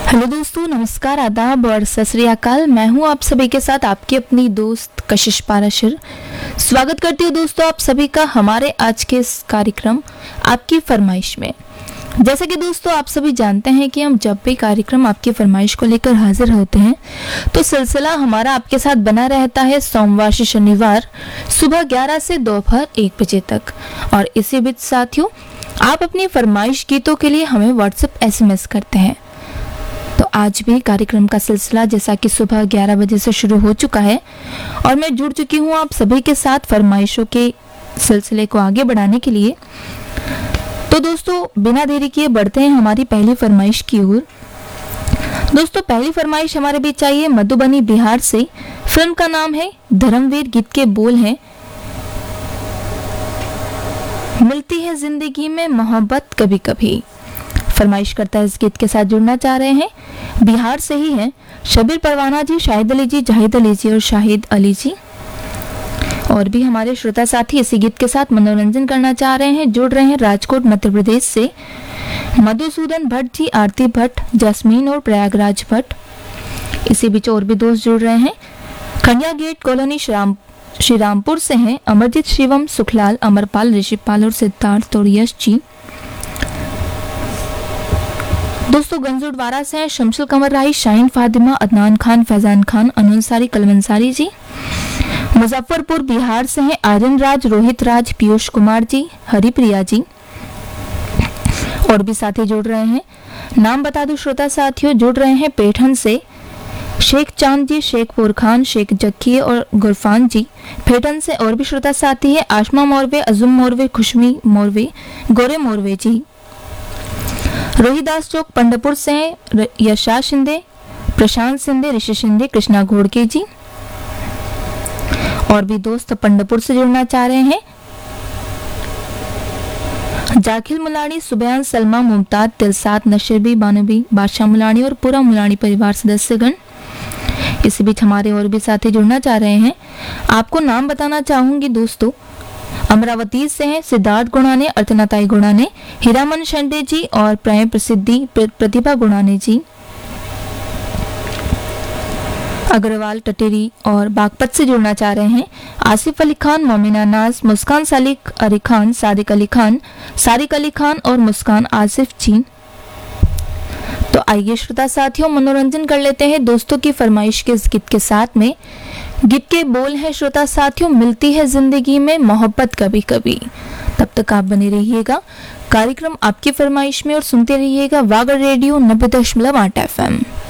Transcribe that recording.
Hello दोस्तों, नमस्कार, आदाब और सत श्री अकाल। मैं हूं आप सभी के साथ आपकी अपनी दोस्त कशिश पाराशर। स्वागत करती हूं दोस्तों आप सभी का हमारे आज के इस कार्यक्रम आपकी फरमाइश में। जैसा कि दोस्तों आप सभी जानते हैं कि हम जब भी कार्यक्रम आपकी फरमाइश को लेकर हाजिर होते हैं तो सिलसिला हमारा आपके साथ बना रहता है सोमवार से शनिवार सुबह 11 से दोपहर 1 बजे तक। और इसी बीच साथियों, आप अपनी फरमाइश गीतों के लिए हमें व्हाट्सएप SMS करते हैं। तो आज भी कार्यक्रम का सिलसिला जैसा कि सुबह 11 बजे से शुरू हो चुका है और मैं जुड़ चुकी हूँ आप सभी के साथ फरमाइशों के सिलसिले को आगे बढ़ाने के लिए। तो दोस्तों बिना देरी किए बढ़ते हैं हमारी पहली फरमाइश की ओर। दोस्तों पहली फरमाइश हमारे बीच आई है मधुबनी बिहार से। फिल्म का नाम है धर्मवीर, गीत के बोल हैं मिलती है जिंदगी में मोहब्बत कभी कभी। फरमाइश करता है इस गीत के साथ जुड़ना चाह रहे हैं, बिहार से ही हैं शबीर परवाना जी, शाहिद अली जी, जाहिद अली जी और शाहिद अली जी। और भी हमारे श्रोता साथी इसी गीत के साथ मनोरंजन करना चाह रहे हैं, जुड़ रहे हैं राजकोट मध्य प्रदेश से मधुसूदन भट्ट जी, आरती भट्ट, जैस्मीन और प्रयागराज भट्ट। इसी बीच और भी दोस्त जुड़ रहे हैं, खंडिया गेट कॉलोनी श्रीरामपुर से हैं अमरजीत, शिवम, सुखलाल, अमरपाल, ऋषिपाल और सिद्धार्थ और यश जी। दोस्तों गंजोड़वाड़ा से हैं शमशुल कमर राही, शाहीन फातिमा, अदनान खान, फैजान खान, अनुसारी, कलमंसारी जी। मुजफ्फरपुर बिहार से हैं आर्यन राज, रोहित राज, पीयूष कुमार जी, हरिप्रिया जी। और भी साथी जुड़ रहे हैं, नाम बता दूं श्रोता साथियों, जुड़ रहे हैं पेठन से शेख चांद जी, शेख पुरखान, शेख जक्की और गुरफान जी। पेठन से और भी श्रोता साथी है आशमा मोरवे, अजुम मोरवे, खुशमी मोरवे, गोरे मोरवे जी। रोहिदास चौक पंडरपुर से हैं यशा शिंदे, प्रशांत शिंदे, ऋषि शिंदे, कृष्णा घोड़के जी। और भी दोस्त पंडरपुर से जुड़ना चाह रहे हैं, जाखिल मुलानी, सुबयान, सलमा, मुमताज, दिलसाद, नशरबी, बानबी, बादशाह मुलानी और पूरा मुलानी परिवार सदस्यगण। इसी बीच हमारे और भी साथी जुड़ना चाह रहे हैं, आपको नाम बताना चाहूंगी दोस्तों। अमरावती से हैं सिद्धार्थ गुणाने, अर्चनाताई गुणाने, हीरामन शंडे जी और प्रेम प्रसिद्धि प्रतिभा गुणाने जी। अग्रवाल, टटेरी और बागपत से जुड़ना चाह रहे हैं आसिफ अली खान, मोमिना नाज, मुस्कान सालिक अली खान, सादिक अली खान, सारिक अली खान और मुस्कान आसिफ जी। तो आइए श्रोता साथियों मनोरंजन कर लेते हैं दोस्तों की फरमाइश के इस गीत के साथ में। गीत के बोल है श्रोता साथियों मिलती है जिंदगी में मोहब्बत कभी कभी। तब तक आप बने रहिएगा कार्यक्रम आपकी फरमाइश में और सुनते रहिएगा वागर रेडियो 90.8 FM।